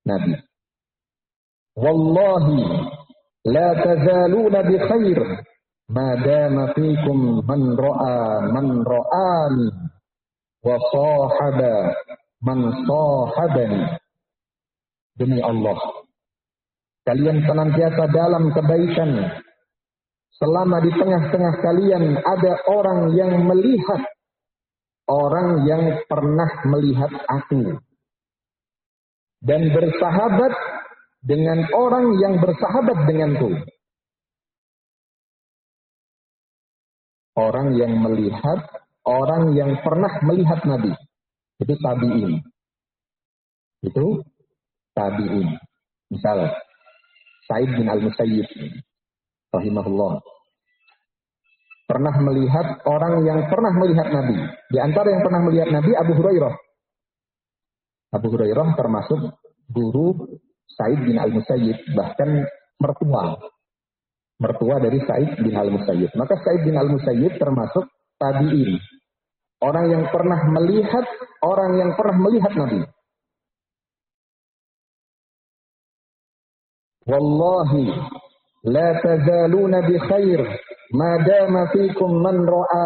Nabi. Wallahi la tazaluna bi khair ma dama fikum man ra'ani wa sahaba man sahabani. Demi Allah, kalian senantiasa dalam kebaikan selama di tengah-tengah kalian ada orang yang melihat orang yang pernah melihat aku, dan bersahabat dengan orang yang bersahabat denganku. Orang yang melihat orang yang pernah melihat Nabi. Itu tabi'in. Itu tabi'in. Misal, Sa'id bin Al-Musayyib rahimahullah pernah melihat orang yang pernah melihat Nabi. Di antara yang pernah melihat Nabi, Abu Hurairah. Abu Hurairah termasuk guru Sa'id bin Al-Musayyib, bahkan mertua dari Sa'id bin Al-Musayyib. Maka Sa'id bin Al-Musayyib termasuk tabi'in. Orang yang pernah melihat Nabi. Wallahi la tazaluna bi khair ma dama fikum man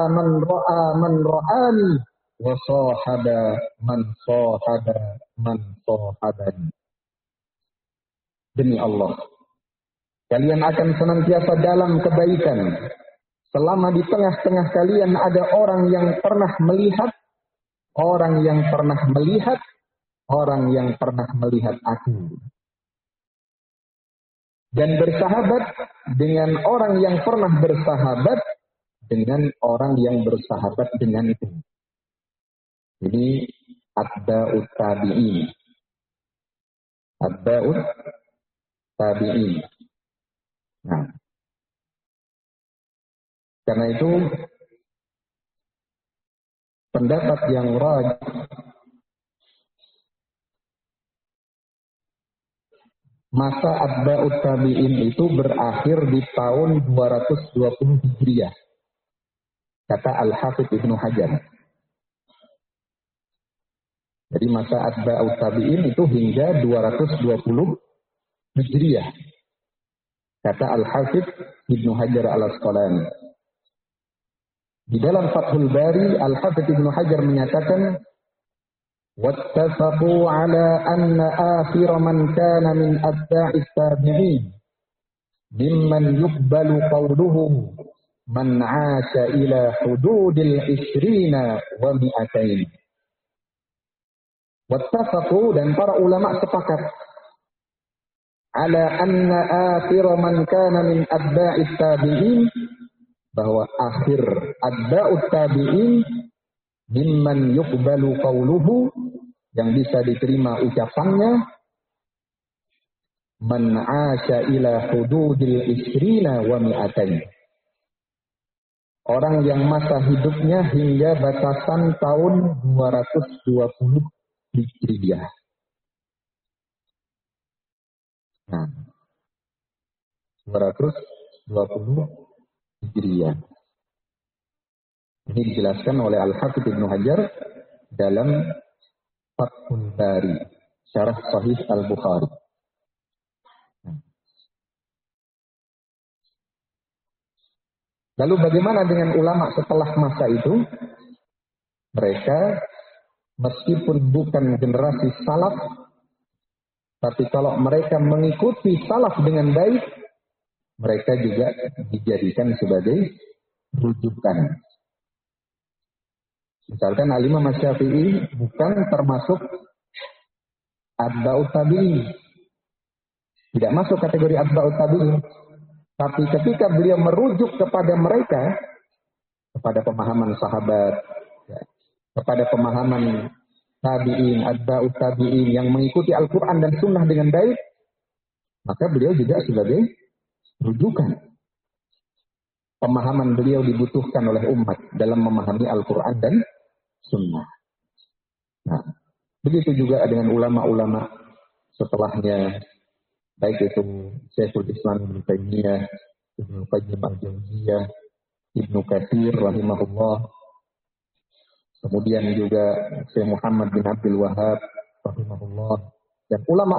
ra'ani wa sahaba man sahabani. Demi Allah, kalian akan senantiasa dalam kebaikan selama di tengah-tengah kalian ada orang yang pernah melihat orang yang pernah melihat aku, dan bersahabat dengan orang yang pernah bersahabat dengan orang yang bersahabat denganku. Jadi atba'ut tabi'in. Nah, karena itu pendapat yang rajih masa atba'ut tabi'in itu berakhir di tahun 220 Hijriah. Kata Al-Hafidz Ibnu Hajar. Jadi masa atba'ut tabi'in itu hingga 220 Hijriah. Kata Al-Hafidz Ibnu Hajar Al-Asqalani. Di dalam Fathul Bari, Al-Hafidz Ibnu Hajar menyatakan, وَاتَّفَقُوا عَلَى أَنَّ آخِرَ مَنْ كَانَ مِنْ أَتْبَاعِ التَّابِعِينَ مِمَّنْ يُقْبَلُ قَوْلُهُ مَنْ عَاشَ إِلَى حُدُودِ الْعِشْرِينَ وَمِئَتَيْنِ. وَاتَّفَقُوا, dan para ulama sepakat, ala anna akhir man kana min atba'it tabi'in, bahwa akhir atba'ut tabi'in mimman yuqbalu qawluhu, yang bisa diterima ucapannya, man 'asha ila hududil isrina wa mi'atain, orang yang masa hidupnya hingga batasan tahun 220 Hijriah. Nah, 220 Hijriah. Ini dijelaskan oleh Al-Hafidz Ibnu Hajar dalam Fathul Bari, Syarah Sahih Al-Bukhari. Lalu bagaimana dengan ulama setelah masa itu? Mereka meskipun bukan generasi salaf, tapi kalau mereka mengikuti salaf dengan baik, mereka juga dijadikan sebagai rujukan. Misalkan Al-Imam Asy-Syafi'i bukan termasuk atba'ut tabi'in. Tidak masuk kategori atba'ut tabi'in. Tapi ketika beliau merujuk kepada mereka, kepada pemahaman sahabat, kepada pemahaman tabi'in, atba'ut tabi'in yang mengikuti Al-Quran dan Sunnah dengan baik, maka beliau juga sebagai rujukan. Pemahaman beliau dibutuhkan oleh umat dalam memahami Al-Quran dan Sunnah. Nah, begitu juga dengan ulama-ulama setelahnya, baik itu Syekhul Islam Ibnu Taimiyah, Ibnu Qayyim Al-Jauziyah, Ibnu Katsir rahimahullah, kemudian juga Syekh Muhammad bin Abdul Wahhab rahimahullah, dan ulama